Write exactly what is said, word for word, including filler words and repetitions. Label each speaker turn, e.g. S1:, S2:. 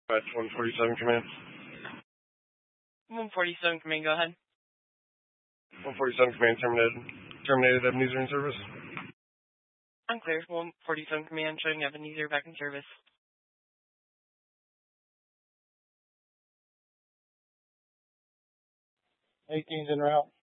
S1: At one forty-seven Command.
S2: one forty-seven Command, go ahead.
S1: one forty-seven Command terminated. Terminated Ebenezer in service.
S2: Unclear. one forty-seven Command showing Ebenezer back in service.
S3: eighteen's en route.